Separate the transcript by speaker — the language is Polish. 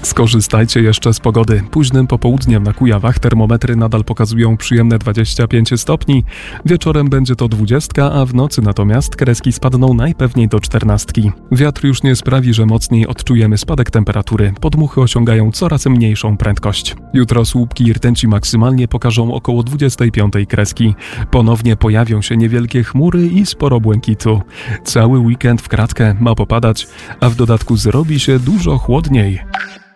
Speaker 1: Skorzystajcie jeszcze z pogody. Późnym popołudniem na Kujawach termometry nadal pokazują przyjemne 25 stopni. Wieczorem będzie to 20, a w nocy natomiast kreski spadną najpewniej do 14. Wiatr już nie sprawi, że mocniej odczujemy spadek temperatury. Podmuchy osiągają coraz mniejszą prędkość. Jutro słupki i rtęci maksymalnie pokażą około 25 kreski. Ponownie pojawią się niewielkie chmury i sporo błękitu. Cały weekend w kratkę ma popadać, a w dodatku zrobi się dużo chłodniej.